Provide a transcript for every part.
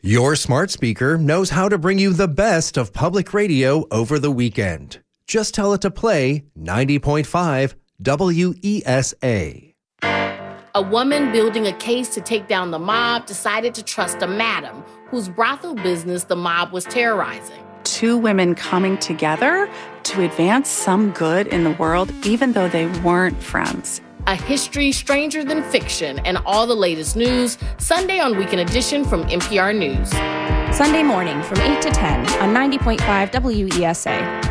Your smart speaker knows how to bring you the best of public radio over the weekend. Just tell it to play 90.5 WESA. A woman building a case to take down the mob decided to trust a madam whose brothel business the mob was terrorizing. Two women coming together to advance some good in the world, even though they weren't friends. A history stranger than fiction, and all the latest news, Sunday on Weekend Edition from NPR News. Sunday morning from 8 to 10 on 90.5 WESA.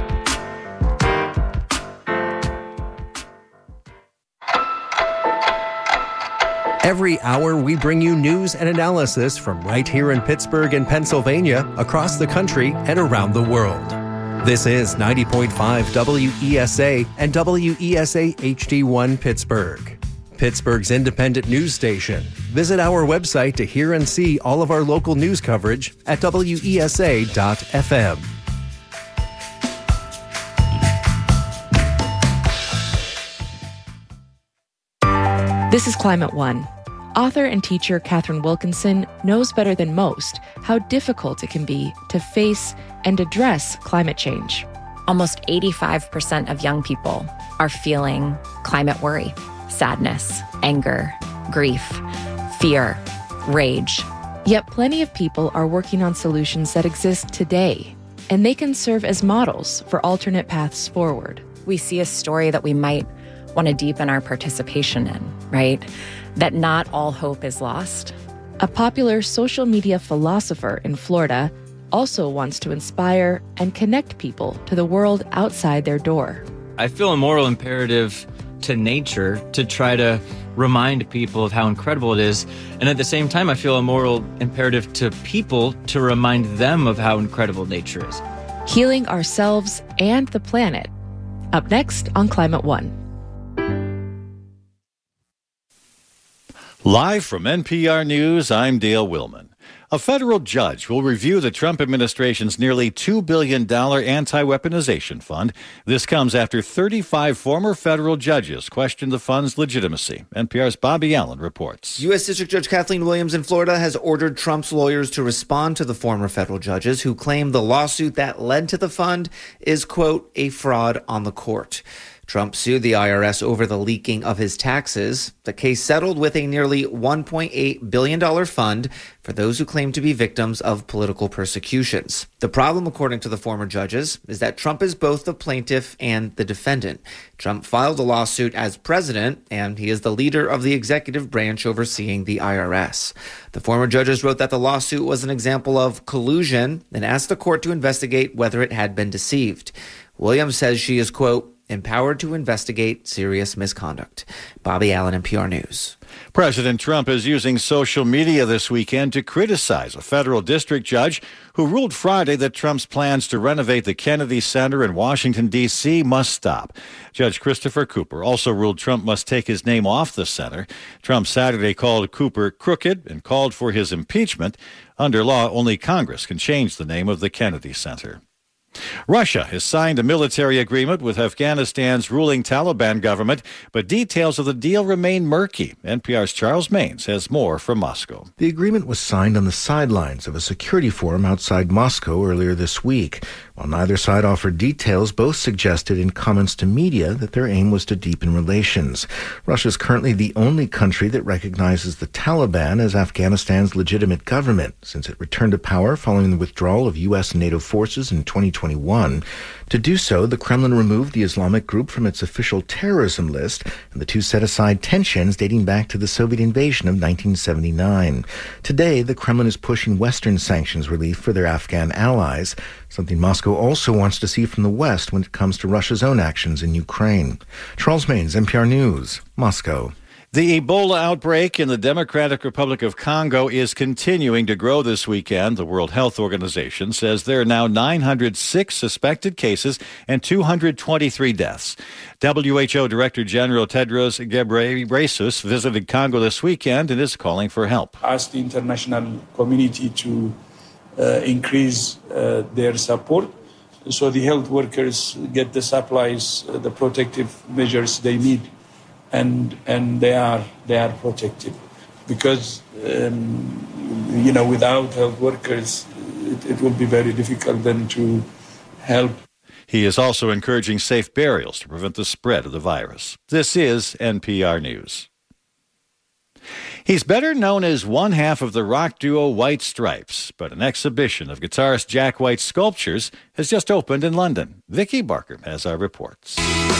Every hour, we bring you news and analysis from right here in Pittsburgh and Pennsylvania, across the country, and around the world. This is 90.5 WESA and WESA HD1 Pittsburgh, Pittsburgh's independent news station. Visit our website to hear and see all of our local news coverage at WESA.FM. This is Climate One. Author and teacher Catherine Wilkinson knows better than most how difficult it can be to face and address climate change. Almost 85% of young people are feeling climate worry, sadness, anger, grief, fear, rage. Yet plenty of people are working on solutions that exist today, and they can serve as models for alternate paths forward. We see a story that we might want to deepen our participation in, right? That not all hope is lost. A popular social media philosopher in Florida also wants to inspire and connect people to the world outside their door. I feel a moral imperative to nature to try to remind people of how incredible it is. And at the same time, I feel a moral imperative to people to remind them of how incredible nature is. Healing ourselves and the planet. Up next on Climate One. Live from NPR News, I'm Dale Willman. A federal judge will review the Trump administration's nearly $2 billion anti-weaponization fund. This comes after 35 former federal judges questioned the fund's legitimacy. NPR's Bobby Allen reports. U.S. District Judge Kathleen Williams in Florida has ordered Trump's lawyers to respond to the former federal judges who claim the lawsuit that led to the fund is, quote, a fraud on the court. Trump sued the IRS over the leaking of his taxes. The case settled with a nearly $1.8 billion fund for those who claim to be victims of political persecutions. The problem, according to the former judges, is that Trump is both the plaintiff and the defendant. Trump filed a lawsuit as president, and he is the leader of the executive branch overseeing the IRS. The former judges wrote that the lawsuit was an example of collusion and asked the court to investigate whether it had been deceived. Williams says she is, quote, empowered to investigate serious misconduct. Bobby Allen, NPR News. President Trump is using social media this weekend to criticize a federal district judge who ruled Friday that Trump's plans to renovate the Kennedy Center in Washington, D.C. must stop. Judge Christopher Cooper also ruled Trump must take his name off the center. Trump Saturday called Cooper crooked and called for his impeachment. Under law, only Congress can change the name of the Kennedy Center. Russia has signed a military agreement with Afghanistan's ruling Taliban government, but details of the deal remain murky. NPR's Charles Maines has more from Moscow. The agreement was signed on the sidelines of a security forum outside Moscow earlier this week. While neither side offered details, both suggested in comments to media that their aim was to deepen relations. Russia is currently the only country that recognizes the Taliban as Afghanistan's legitimate government since it returned to power following the withdrawal of U.S. and NATO forces in 2021. To do so, the Kremlin removed the Islamic group from its official terrorism list, and the two set aside tensions dating back to the Soviet invasion of 1979. Today, the Kremlin is pushing Western sanctions relief for their Afghan allies, something Moscow also wants to see from the West when it comes to Russia's own actions in Ukraine. Charles Maines, NPR News, Moscow. The Ebola outbreak in the Democratic Republic of Congo is continuing to grow this weekend. The World Health Organization says there are now 906 suspected cases and 223 deaths. WHO Director General Tedros Ghebreyesus visited Congo this weekend and is calling for help. Ask the international community to increase their support so the health workers get the supplies, the protective measures they need. And they are protected because without health workers, it will be very difficult then to help. He is also encouraging safe burials to prevent the spread of the virus. This is NPR News. He's better known as one half of the rock duo White Stripes, but an exhibition of guitarist Jack White's sculptures has just opened in London. Vicky Barker has our reports.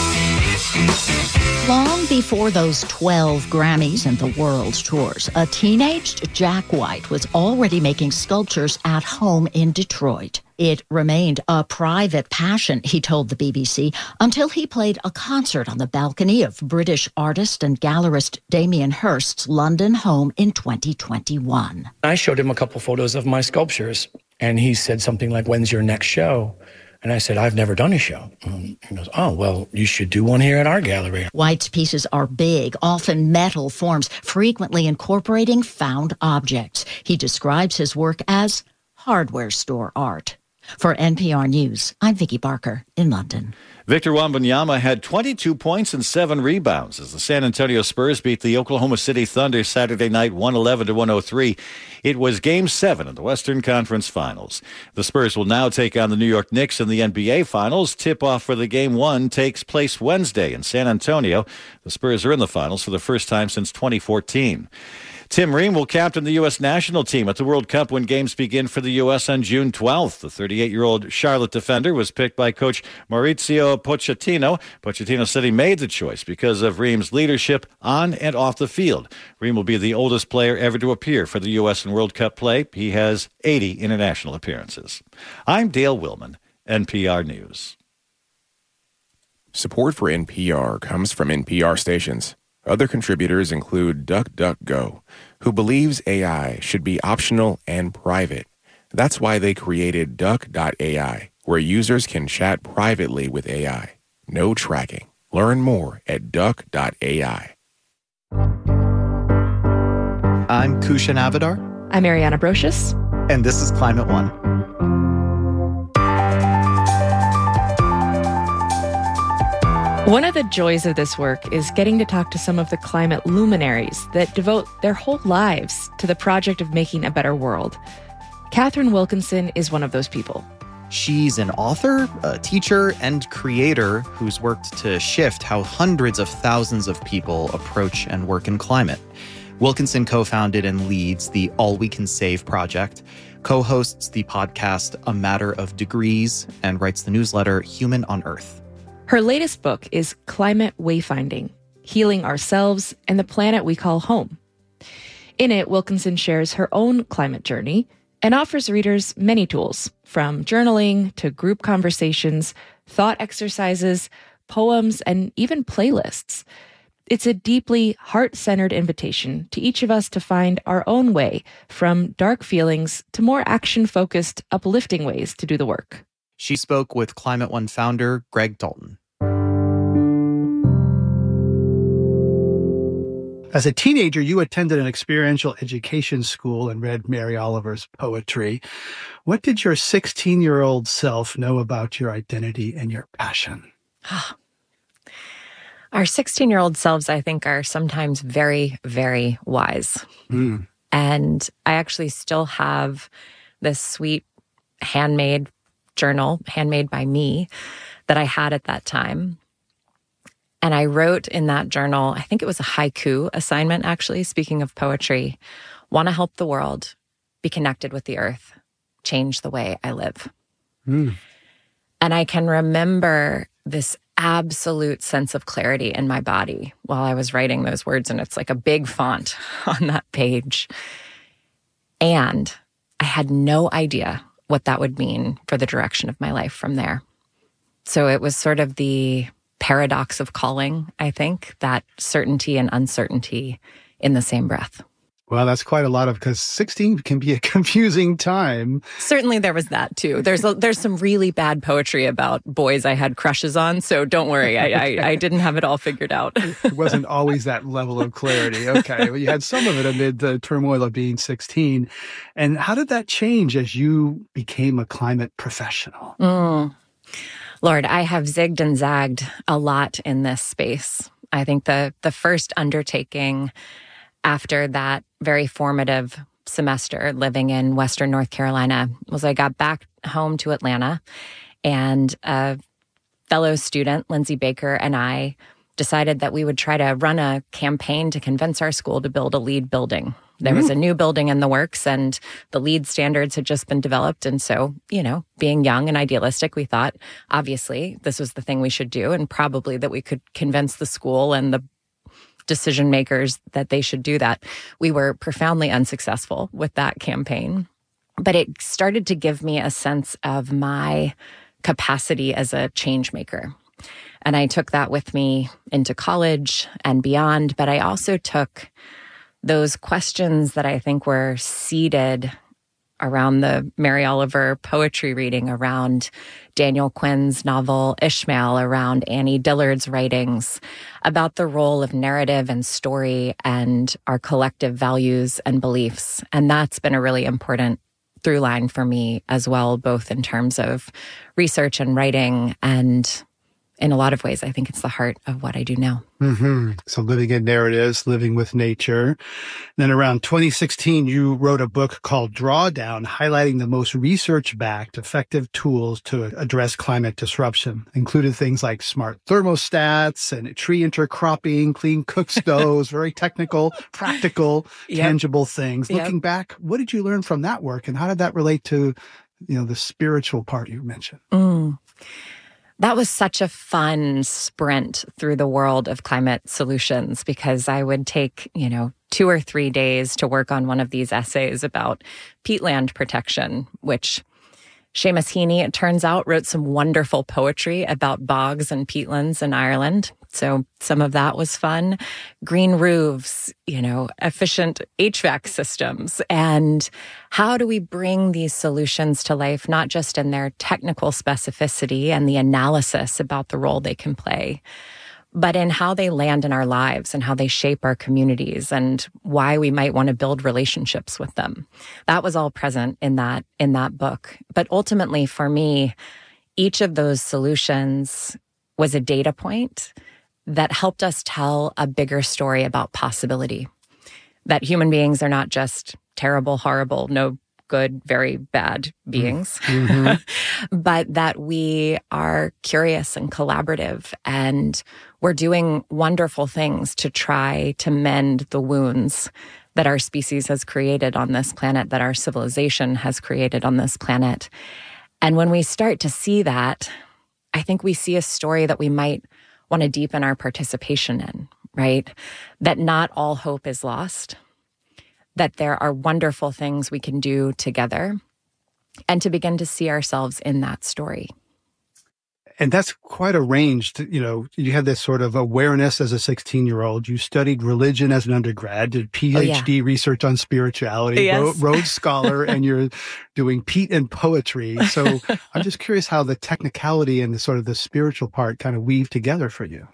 Long before those 12 Grammys and the world tours, a teenaged Jack White was already making sculptures at home in Detroit. It remained a private passion, he told the BBC, until he played a concert on the balcony of British artist and gallerist Damien Hirst's London home in 2021. I showed him a couple photos of my sculptures, and he said something like, "When's your next show?" And I said, "I've never done a show." He goes, "Oh, well, you should do one here at our gallery." White's pieces are big, often metal forms, frequently incorporating found objects. He describes his work as hardware store art. For NPR News, I'm Vicky Barker in London. Victor Wembanyama had 22 points and 7 rebounds as the San Antonio Spurs beat the Oklahoma City Thunder Saturday night 111-103. It was Game 7 in the Western Conference Finals. The Spurs will now take on the New York Knicks in the NBA Finals. Tip-off for the Game 1 takes place Wednesday in San Antonio. The Spurs are in the Finals for the first time since 2014. Tim Ream will captain the U.S. national team at the World Cup when games begin for the U.S. on June 12th. The 38-year-old Charlotte defender was picked by coach Mauricio Pochettino. Pochettino said he made the choice because of Ream's leadership on and off the field. Ream will be the oldest player ever to appear for the U.S. in World Cup play. He has 80 international appearances. I'm Dale Willman, NPR News. Support for NPR comes from NPR stations. Other contributors include DuckDuckGo, who believes AI should be optional and private. That's why they created Duck.ai, where users can chat privately with AI. No tracking. Learn more at Duck.ai. I'm Kushan Avidar. I'm Ariana Brocious. And this is Climate One. One of the joys of this work is getting to talk to some of the climate luminaries that devote their whole lives to the project of making a better world. Catherine Wilkinson is one of those people. She's an author, a teacher, and creator who's worked to shift how hundreds of thousands of people approach and work in climate. Wilkinson co-founded and leads the All We Can Save project, co-hosts the podcast A Matter of Degrees, and writes the newsletter Human on Earth. Her latest book is Climate Wayfinding, Healing Ourselves and the Planet We Call Home. In it, Wilkinson shares her own climate journey and offers readers many tools, from journaling to group conversations, thought exercises, poems, and even playlists. It's a deeply heart-centered invitation to each of us to find our own way from dark feelings to more action-focused, uplifting ways to do the work. She spoke with Climate One founder Greg Dalton. As a teenager, you attended an experiential education school and read Mary Oliver's poetry. What did your 16-year-old self know about your identity and your passion? Our 16-year-old selves, I think, are sometimes very, very wise. And I actually still have this sweet handmade journal, handmade by me, that I had at that time. And I wrote in that journal, I think it was a haiku assignment, actually, speaking of poetry, want to help the world, be connected with the earth, change the way I live. And I can remember this absolute sense of clarity in my body while I was writing those words, and it's like a big font on that page. And I had no idea what that would mean for the direction of my life from there. So it was sort of the paradox of calling, I think, that certainty and uncertainty in the same breath. Well, that's quite a lot because 16 can be a confusing time. Certainly there was that too. There's some really bad poetry about boys I had crushes on, so don't worry, I didn't have it all figured out. It wasn't always that level of clarity. Okay, well, you had some of it amid the turmoil of being 16. And how did that change as you became a climate professional? Lord, I have zigged and zagged a lot in this space. I think the first undertaking after that very formative semester living in Western North Carolina was I got back home to Atlanta, and a fellow student, Lindsay Baker, and I decided that we would try to run a campaign to convince our school to build a LEED building. There was a new building in the works, and the LEED standards had just been developed. And so, being young and idealistic, we thought, obviously, this was the thing we should do, and probably that we could convince the school and the decision makers that they should do that. We were profoundly unsuccessful with that campaign, but it started to give me a sense of my capacity as a change maker. And I took that with me into college and beyond, but I also took those questions that I think were seeded around the Mary Oliver poetry reading, around Daniel Quinn's novel Ishmael, around Annie Dillard's writings, about the role of narrative and story and our collective values and beliefs. And that's been a really important through line for me as well, both in terms of research and writing, and in a lot of ways, I think it's the heart of what I do now. Mm-hmm. So living in narratives, living with nature. Then around 2016, you wrote a book called Drawdown, highlighting the most research-backed, effective tools to address climate disruption. Included things like smart thermostats and tree intercropping, clean cook stoves, very technical, practical, tangible things. Looking back, what did you learn from that work, and how did that relate to, the spiritual part you mentioned? That was such a fun sprint through the world of climate solutions, because I would take, 2 or 3 days to work on one of these essays about peatland protection, which Seamus Heaney, it turns out, wrote some wonderful poetry about bogs and peatlands in Ireland. So some of that was fun. Green roofs, efficient HVAC systems. And how do we bring these solutions to life, not just in their technical specificity and the analysis about the role they can play, but in how they land in our lives and how they shape our communities and why we might want to build relationships with them. That was all present in that book. But ultimately, for me, each of those solutions was a data point that helped us tell a bigger story about possibility. That human beings are not just terrible, horrible, no good, very bad beings, but that we are curious and collaborative, and we're doing wonderful things to try to mend the wounds that our species has created on this planet, that our civilization has created on this planet. And when we start to see that, I think we see a story that we might want to deepen our participation in, right? That not all hope is lost, that there are wonderful things we can do together, and to begin to see ourselves in that story. And that's quite a range. You had this sort of awareness as a 16-year-old. You studied religion as an undergrad, did PhD research on spirituality, Rhodes Scholar, and you're doing peat and poetry. So I'm just curious how the technicality and the sort of the spiritual part kind of weave together for you.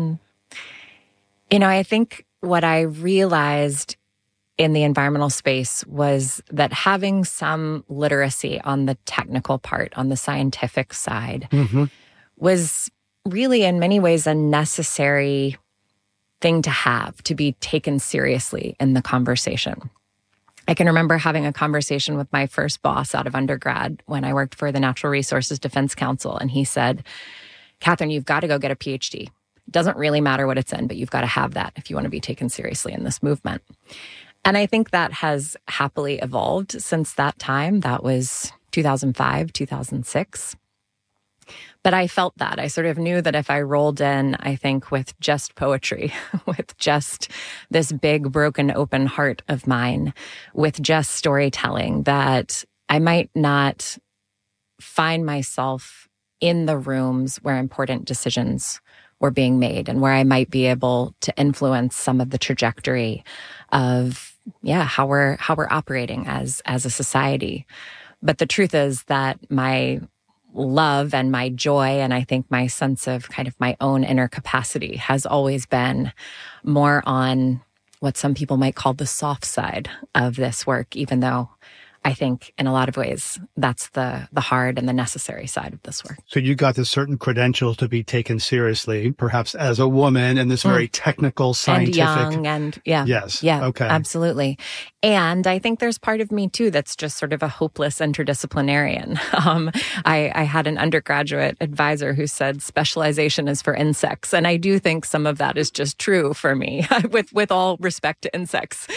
I think what I realized in the environmental space was that having some literacy on the technical part, on the scientific side, was really in many ways a necessary thing to have, to be taken seriously in the conversation. I can remember having a conversation with my first boss out of undergrad when I worked for the Natural Resources Defense Council, and he said, "Catherine, you've got to go get a PhD. It doesn't really matter what it's in, but you've got to have that if you want to be taken seriously in this movement." And I think that has happily evolved since that time. That was 2005, 2006. But I felt that. I sort of knew that if I rolled in, I think, with just poetry, with just this big, broken, open heart of mine, with just storytelling, that I might not find myself in the rooms where important decisions were being made and where I might be able to influence some of the trajectory of, how we're operating as a society. But the truth is that my love and my joy, and I think my sense of kind of my own inner capacity, has always been more on what some people might call the soft side of this work, even though I think in a lot of ways, that's the hard and the necessary side of this work. So you got the certain credentials to be taken seriously, perhaps as a woman in this very technical, scientific. And young and Yes. Yeah. Okay. Absolutely. And I think there's part of me too that's just sort of a hopeless interdisciplinarian. I had an undergraduate advisor who said specialization is for insects. And I do think some of that is just true for me, with all respect to insects.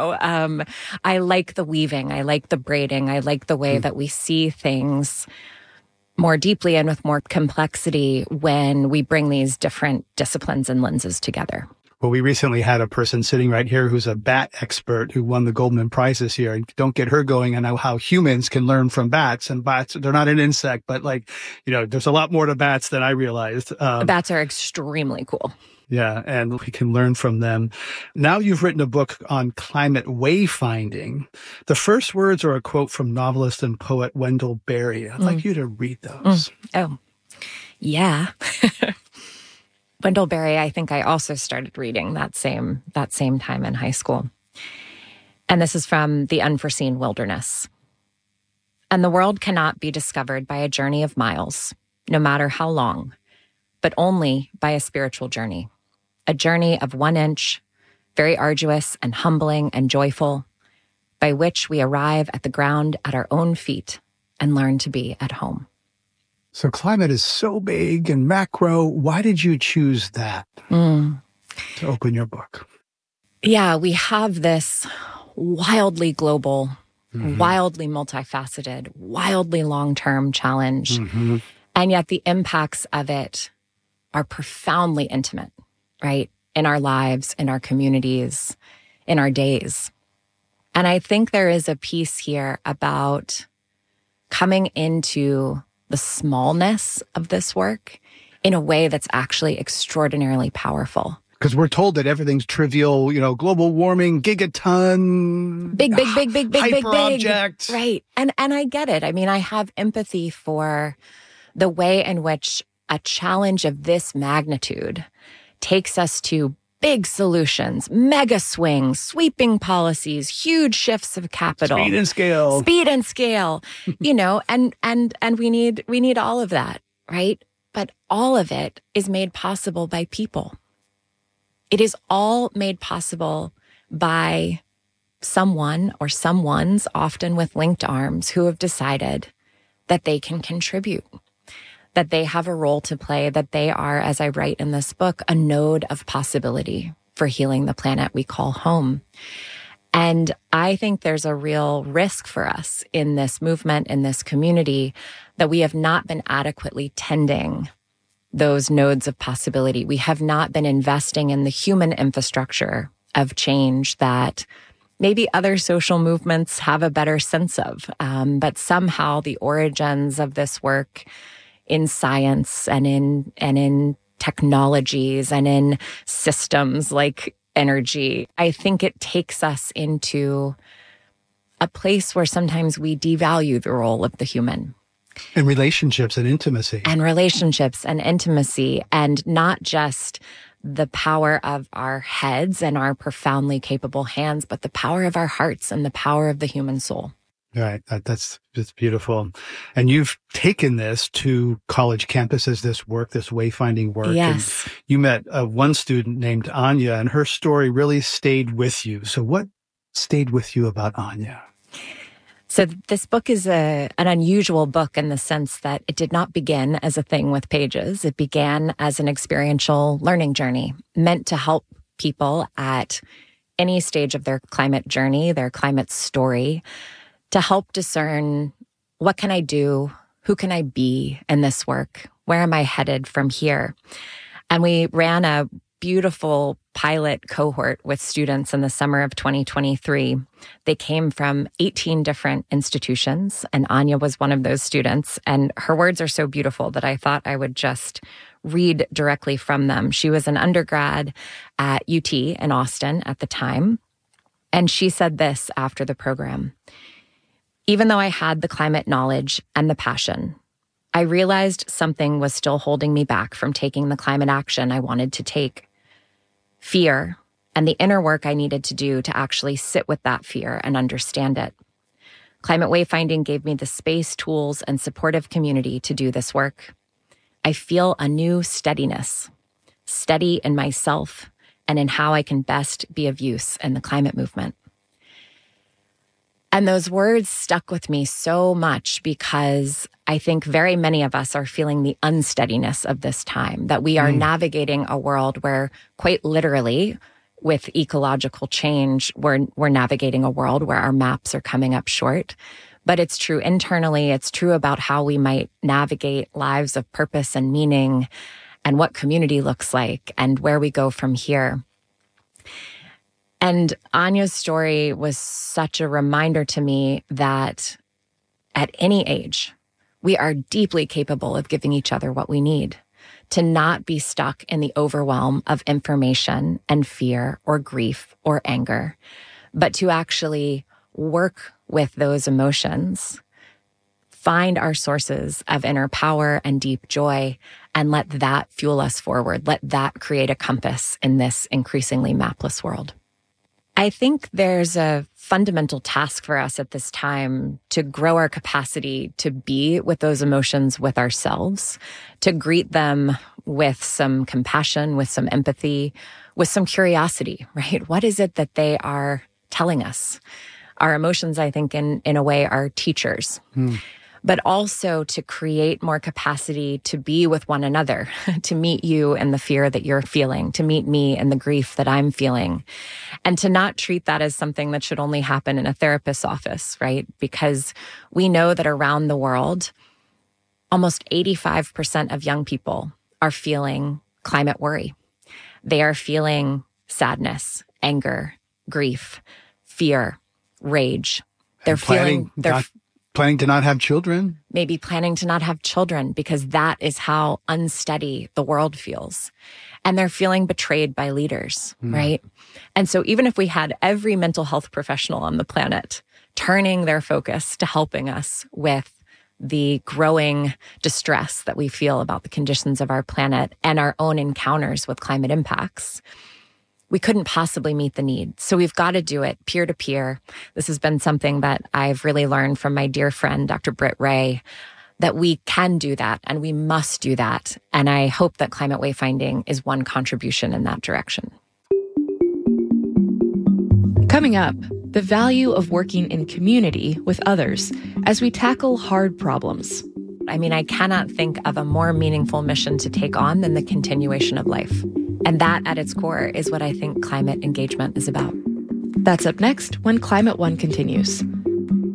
I like the weaving. I like the braiding. I like the way that we see things more deeply and with more complexity when we bring these different disciplines and lenses together. Well, we recently had a person sitting right here who's a bat expert who won the Goldman Prize this year. And don't get her going on how humans can learn from bats. And bats, they're not an insect, but there's a lot more to bats than I realized. Bats are extremely cool. Yeah, and we can learn from them. Now you've written a book on climate wayfinding. The first words are a quote from novelist and poet Wendell Berry. I'd like you to read those. Oh, yeah. Wendell Berry, I think I also started reading that same time in high school. And this is from The Unforeseen Wilderness. And the world cannot be discovered by a journey of miles, no matter how long, but only by a spiritual journey. A journey of 1 inch, very arduous and humbling and joyful, by which we arrive at the ground at our own feet and learn to be at home. So climate is so big and macro. Why did you choose that to open your book? Yeah, we have this wildly global, wildly multifaceted, wildly long-term challenge. And yet the impacts of it are profoundly intimate, right? In our lives, in our communities, in our days. And I think there is a piece here about coming into the smallness of this work in a way that's actually extraordinarily powerful. Because we're told that everything's trivial, global warming, gigaton, big object. Right. And I get it. I mean, I have empathy for the way in which a challenge of this magnitude takes us to big solutions, mega swings, sweeping policies, huge shifts of capital. Speed and scale. And we need all of that, right? But all of it is made possible by people. It is all made possible by someone or someones, often with linked arms, who have decided that they can contribute, that they have a role to play, that they are, as I write in this book, a node of possibility for healing the planet we call home. And I think there's a real risk for us in this movement, in this community, that we have not been adequately tending those nodes of possibility. We have not been investing in the human infrastructure of change that maybe other social movements have a better sense of. But somehow the origins of this work in science and in technologies and in systems like energy, I think it takes us into a place where sometimes we devalue the role of the human. And relationships and intimacy. And not just the power of our heads and our profoundly capable hands, but the power of our hearts and the power of the human soul. Right. That's beautiful. And you've taken this to college campuses, this wayfinding work. Yes. And you met one student named Anya, and her story really stayed with you. So what stayed with you about Anya? So this book is an unusual book in the sense that it did not begin as a thing with pages. It began as an experiential learning journey meant to help people at any stage of their climate journey, their climate story, to help discern, what can I do? Who can I be in this work? Where am I headed from here? And we ran a beautiful pilot cohort with students in the summer of 2023. They came from 18 different institutions, and Anya was one of those students. And her words are so beautiful that I thought I would just read directly from them. She was an undergrad at UT in Austin at the time. And she said this after the program: even though I had the climate knowledge and the passion, I realized something was still holding me back from taking the climate action I wanted to take. Fear and the inner work I needed to do to actually sit with that fear and understand it. Climate Wayfinding gave me the space, tools, and supportive community to do this work. I feel a new steadiness, steady in myself and in how I can best be of use in the climate movement. And those words stuck with me so much because I think very many of us are feeling the unsteadiness of this time, that we are navigating a world where, quite literally, with ecological change, we're navigating a world where our maps are coming up short. But it's true internally. It's true about how we might navigate lives of purpose and meaning and what community looks like and where we go from here. And Anya's story was such a reminder to me that at any age, we are deeply capable of giving each other what we need, to not be stuck in the overwhelm of information and fear or grief or anger, but to actually work with those emotions, find our sources of inner power and deep joy, and let that fuel us forward. Let that create a compass in this increasingly mapless world. I think there's a fundamental task for us at this time to grow our capacity to be with those emotions with ourselves, to greet them with some compassion, with some empathy, with some curiosity, right? What is it that they are telling us? Our emotions, I think, in a way, are teachers. But also to create more capacity to be with one another, to meet you in the fear that you're feeling, to meet me in the grief that I'm feeling, and to not treat that as something that should only happen in a therapist's office, right? Because we know that around the world, almost 85% of young people are feeling climate worry. They are feeling sadness, anger, grief, fear, rage. They're planning to not have children? Maybe planning to not have children because that is how unsteady the world feels. And they're feeling betrayed by leaders, right? And so even if we had every mental health professional on the planet turning their focus to helping us with the growing distress that we feel about the conditions of our planet and our own encounters with climate impacts, we couldn't possibly meet the need. So we've got to do it peer to peer. This has been something that I've really learned from my dear friend, Dr. Britt Ray, that we can do that and we must do that. And I hope that Climate Wayfinding is one contribution in that direction. Coming up, the value of working in community with others as we tackle hard problems. I mean, I cannot think of a more meaningful mission to take on than the continuation of life. And that, at its core, is what I think climate engagement is about. That's up next when Climate One continues.